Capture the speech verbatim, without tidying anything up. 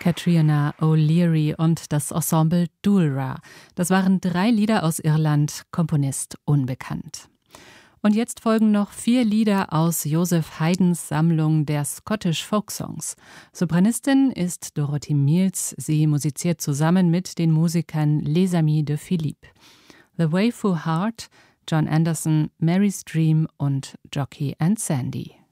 Catriona O'Leary und das Ensemble Dulra. Das waren drei Lieder aus Irland, Komponist unbekannt. Und jetzt folgen noch vier Lieder aus Joseph Haydns Sammlung der Scottish Folk Songs. Sopranistin ist Dorothy Mills. Sie musiziert zusammen mit den Musikern Les Amis de Philippe. The Way for Heart, John Anderson, Mary's Dream und Jockey and Sandy.